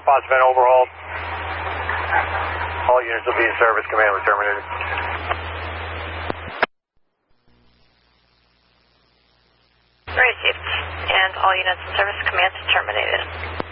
response event overhauled. All units will be in service. Command was terminated. Received. And all units in service. Command is terminated.